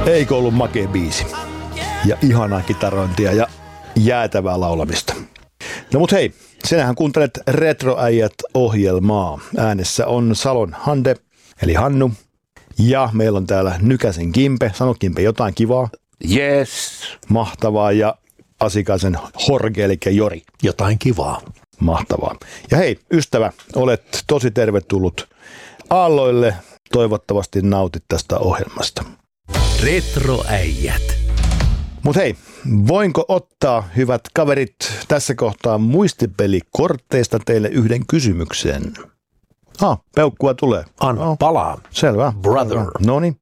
Eikö ollut makea biisi? Ja ihanaa kitarointia ja jäätävää laulamista. No mut hei, sinähän kuuntelet Retroäijät-ohjelmaa. Äänessä on Salon Hande, eli Hannu. Ja meillä on täällä Nykäsen Kimpe. Sano Kimpe jotain kivaa. Yes. Mahtavaa. Ja Asikaisen Jorge, eli Jori. Jotain kivaa. Mahtavaa. Ja hei, ystävä, olet tosi tervetullut aalloille. Toivottavasti nautit tästä ohjelmasta. Retroäijät. Mut hei, voinko ottaa, hyvät kaverit, tässä kohtaa muistipelikortteista teille yhden kysymyksen? Peukkua tulee. Anna palaa. Selvä. Brother. Noniin.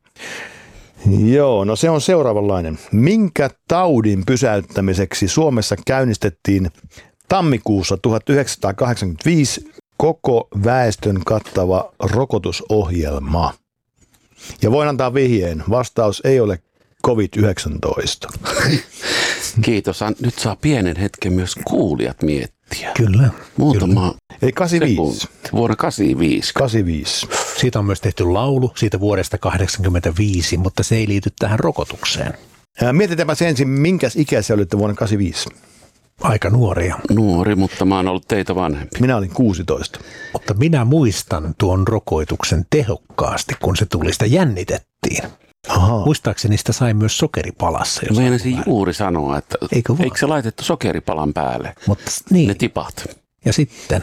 Joo, no se on seuraavanlainen. Minkä taudin pysäyttämiseksi Suomessa käynnistettiin tammikuussa 1985 koko väestön kattava rokotusohjelma? Ja voin antaa vihjeen. Vastaus ei ole COVID-19. Kiitos. Nyt saa pienen hetken myös kuulijat miettiä. Kyllä. Muutama Eli 85. Vuonna 85. 85. Siitä on myös tehty laulu siitä vuodesta 1985, mutta se ei liity tähän rokotukseen. Mietitäänpä se ensin, minkäs ikäisiä olitte vuonna 85? Aika nuoria. Nuori, mutta mä oon ollut teitä vanhempi. Minä olin 16. Mutta minä muistan tuon rokotuksen tehokkaasti, kun se tuli, sitä jännitettiin. Aha. Muistaakseni sitä sai myös sokeripalassa. Meinasin juuri sanoa, että eikö se laitettu sokeripalan päälle? Mutta niin. Ne tipat. Ja sitten.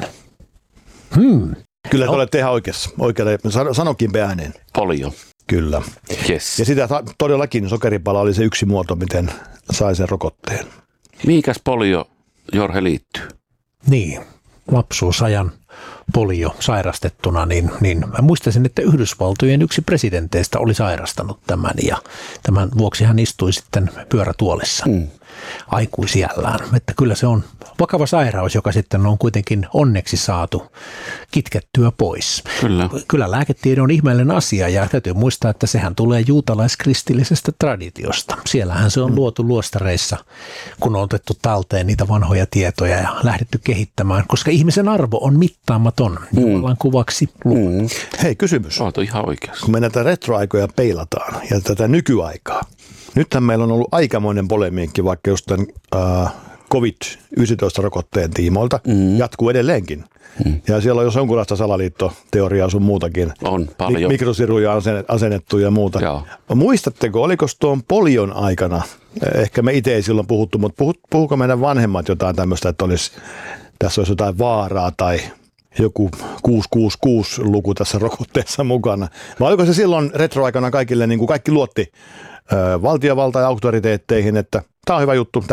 Kyllä te olette ihan oikeassa. Sanokin ääneen. Polio. Kyllä. Yes. Ja sitä todellakin sokeripala oli se yksi muoto, miten sai sen rokotteen. Mihinkäs polio, Jorge, liittyy? Niin, lapsuusajan polio sairastettuna, niin mä muistaisin, että Yhdysvaltojen yksi presidenteistä oli sairastanut tämän ja tämän vuoksi hän istui sitten pyörätuolissa aikuisiällään. Että kyllä se on vakava sairaus, joka sitten on kuitenkin onneksi saatu kitkettyä pois. Kyllä lääketiede on ihmeellinen asia ja täytyy muistaa, että sehän tulee juutalaiskristillisestä traditiosta. Siellähän se on luotu luostareissa, kun on otettu talteen niitä vanhoja tietoja ja lähdetty kehittämään, koska ihmisen arvo on mittaamaton. Jumalan kuvaksi luotu. Hei, kysymys. Olet ihan oikeassa. Kun me näitä retroaikoja peilataan ja tätä nykyaikaa, nythän meillä on ollut aikamoinen polemiikki vaikka just tämän COVID-19-rokotteen tiimoilta, jatkuu edelleenkin. Ja siellä on jos jonkunlaista salaliittoteoriaa sun muutakin. On paljon. Mikrosiruja on asennettu ja muuta. Joo. Muistatteko, oliko tuon polion aikana, ehkä me itse ei silloin puhuttu, mutta puhuuko meidän vanhemmat jotain tämmöistä, että tässä olisi jotain vaaraa tai joku 666-luku tässä rokotteessa mukana. Vai oliko se silloin retroaikana kaikille, niin kuin kaikki valtiovalta ja auktoriteetteihin, että tämä on hyvä juttu.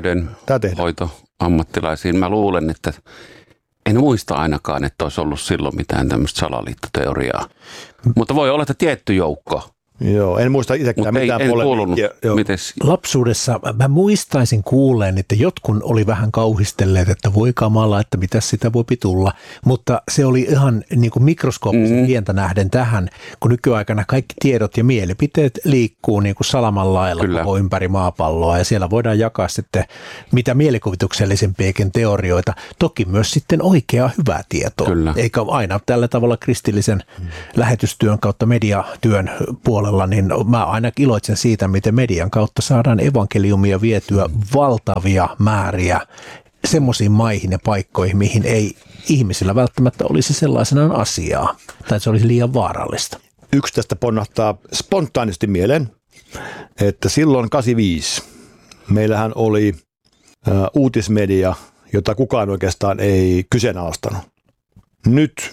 Terveydenhoitoammattilaisiin. Mä luulen, että en muista ainakaan, että olisi ollut silloin mitään tämmöistä salaliittoteoriaa. Mutta voi olla, että tietty joukko. Joo, en muista itsekään mitään polemiikkia. Lapsuudessa mä muistaisin kuulleen, että jotkun oli vähän kauhistelleet, että voi kamala, että mitä sitä voi tulla. Mutta se oli ihan niin kuin mikroskooppisen pientä nähden tähän, kun nykyaikana kaikki tiedot ja mielipiteet liikkuu niin kuin salaman lailla koko ympäri maapalloa. Ja siellä voidaan jakaa sitten mitä mielikuvituksellisempiakin teorioita. Toki myös sitten oikeaa hyvää tietoa. Kyllä. Eikä aina tällä tavalla kristillisen lähetystyön kautta mediatyön puolella. Niin mä aina iloitsen siitä, miten median kautta saadaan evankeliumia vietyä valtavia määriä semmoisiin maihin ja paikkoihin, mihin ei ihmisillä välttämättä olisi sellaisenaan asiaa, tai se olisi liian vaarallista. Yksi tästä ponnahtaa spontaanisti mieleen, että silloin 85 meillähän oli uutismedia, jota kukaan oikeastaan ei kyseenalaistanut. Nyt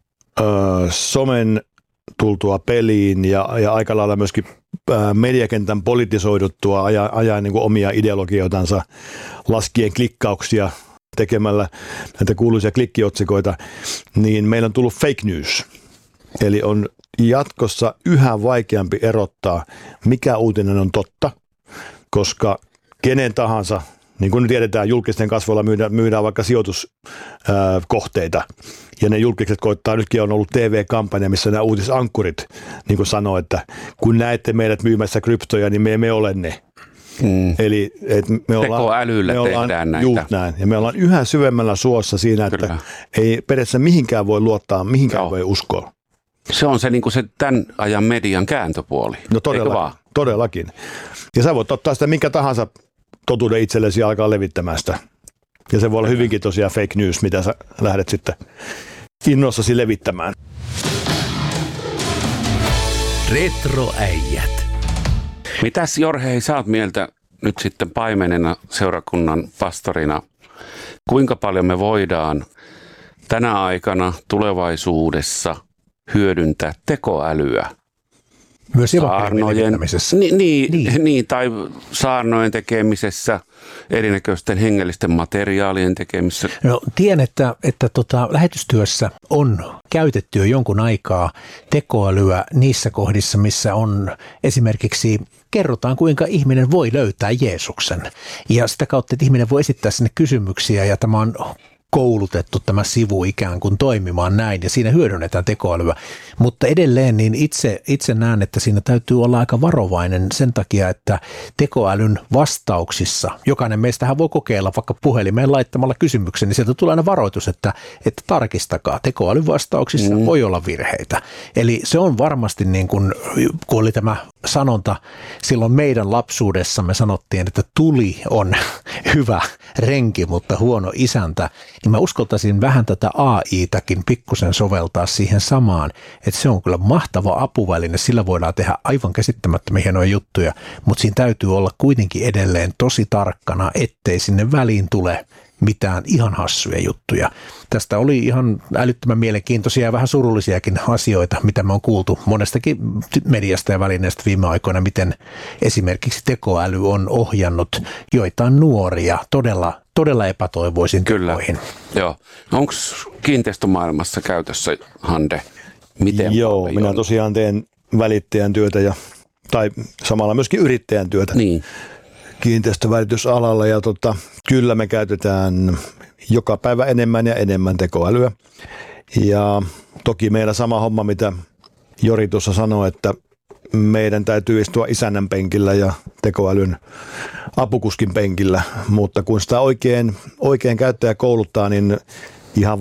somen tultua peliin ja aika lailla myöskin mediakentän politisoiduttua ajaa niin kuin omia ideologioitansa laskien klikkauksia tekemällä näitä kuuluisia klikkiotsikoita, niin meillä on tullut fake news. Eli on jatkossa yhä vaikeampi erottaa, mikä uutinen on totta, koska kenen tahansa, niin kuin tiedetään, julkisten kasvoilla myydään vaikka sijoituskohteita. Ja ne julkiset koittaa, nytkin on ollut TV-kampanja, missä nämä uutisankkurit niin kuin sanoo, että kun näette meidät myymässä kryptoja, niin me emme ole ne. Eli me tekoälyllä tehdään näitä. Just näin. Ja me ollaan yhä syvemmällä suossa siinä, että kyllä, ei periaatteessa mihinkään voi luottaa, mihinkään voi uskoa. Se on se, niin kuin se tämän ajan median kääntöpuoli. No todellakin. Ja sä voit ottaa sitä minkä tahansa totuuden itsellesi ja alkaa levittämään sitä. Ja se voi olla hyvinkin tosiaan fake news, mitä sä lähdet sitten innoissasi levittämään. Retroäijät. Mitäs Jorhe, sä oot mieltä nyt sitten paimenena, seurakunnan pastorina, kuinka paljon me voidaan tänä aikana tulevaisuudessa hyödyntää tekoälyä? Myös evankeliumin levittämisessä. Niin, tai saarnojen tekemisessä, erinäköisten hengellisten materiaalien tekemisessä. No, tiedän, että lähetystyössä on käytetty jo jonkun aikaa tekoälyä niissä kohdissa, missä on esimerkiksi kerrotaan, kuinka ihminen voi löytää Jeesuksen. Ja sitä kautta, että ihminen voi esittää sinne kysymyksiä ja tämä on koulutettu tämä sivu ikään kuin toimimaan näin ja siinä hyödynnetään tekoälyä. Mutta edelleen niin itse näen, että siinä täytyy olla aika varovainen sen takia, että tekoälyn vastauksissa, jokainen meistähän voi kokeilla vaikka puhelimeen laittamalla kysymyksen, niin sieltä tulee aina varoitus, että tarkistakaa, tekoälyn vastauksissa voi olla virheitä. Eli se on varmasti niin kuin, kun oli tämä sanonta, silloin meidän lapsuudessamme sanottiin, että tuli on hyvä renki, mutta huono isäntä, niin mä uskaltaisin vähän tätä AI-täkin pikkusen soveltaa siihen samaan, että se on kyllä mahtava apuväline, sillä voidaan tehdä aivan käsittämättömiä hienoja juttuja, mutta siinä täytyy olla kuitenkin edelleen tosi tarkkana, ettei sinne väliin tule mitään ihan hassuja juttuja. Tästä oli ihan älyttömän mielenkiintoisia ja vähän surullisiakin asioita, mitä me on kuultu monestakin mediasta ja välineestä viime aikoina, miten esimerkiksi tekoäly on ohjannut joitain nuoria todella epätoivoisin tekoihin. Joo. Onko kiinteistömaailmassa käytössä, Hande? Miten Joo, paljon? minä tosiaan teen välittäjän työtä tai samalla myöskin yrittäjän työtä. Niin. Kiinteistövälitysalalla ja kyllä me käytetään joka päivä enemmän ja enemmän tekoälyä. Ja toki meillä sama homma, mitä Jori tuossa sanoi, että meidän täytyy istua isännän penkillä ja tekoälyn apukuskin penkillä, mutta kun sitä oikein käyttäjä kouluttaa, niin ihan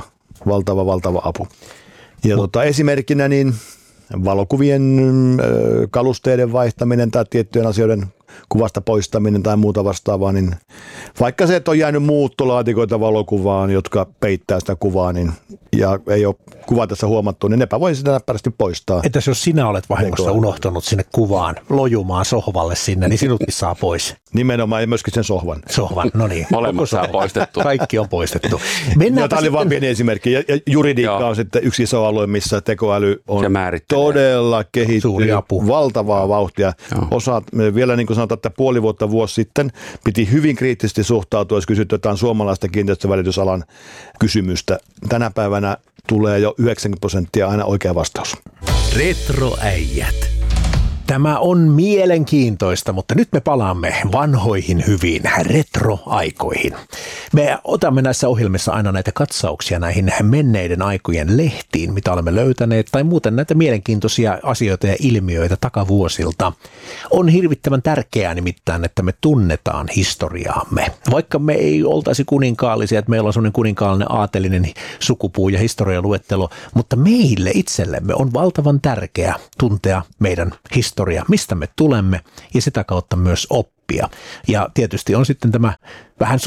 valtava apu. Ja esimerkkinä niin valokuvien kalusteiden vaihtaminen tai tiettyjen asioiden kuvasta poistaminen tai muuta vastaavaa, niin vaikka se, että on jäänyt muuttolaatikoita valokuvaan, jotka peittää sitä kuvaa, niin, ja ei ole kuvatessa huomattu, niin nepä voi sitä näppärästi poistaa. Entäs jos sinä olet vahingossa unohtanut sinne kuvaan lojumaan sohvalle sinne, niin sinutkin saa pois. Nimenomaan, ja myöskin sen sohvan. No niin. Molemmat saa poistettu. Kaikki on poistettu. Tämä oli vain pieni esimerkki. Ja juridiikka on sitten yksi iso alue, missä tekoäly on todella kehittynyt, valtavaa vauhtia. Osaat, vielä niin kuin sanotaan, että puoli vuosi sitten piti hyvin kriittisesti suhtautua, jos kysytty jotain suomalaista kiinteistövälitysalan kysymystä. Tänä päivänä tulee jo 90% aina oikea vastaus. Retroäijät. Tämä on mielenkiintoista, mutta nyt me palaamme vanhoihin hyviin retroaikoihin. Me otamme näissä ohjelmissa aina näitä katsauksia näihin menneiden aikojen lehtiin, mitä olemme löytäneet, tai muuten näitä mielenkiintoisia asioita ja ilmiöitä takavuosilta. On hirvittävän tärkeää nimittäin, että me tunnetaan historiaamme. Vaikka me ei oltaisi kuninkaallisia, että meillä on sellainen kuninkaallinen aatelinen sukupuu ja historialuettelo, mutta meille itsellemme on valtavan tärkeää tuntea meidän historia, mistä me tulemme ja sitä kautta myös oppia. Ja tietysti on sitten tämä vähän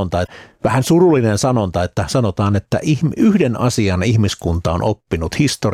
surullinen sanonta, että sanotaan, että yhden asian ihmiskunta on oppinut historia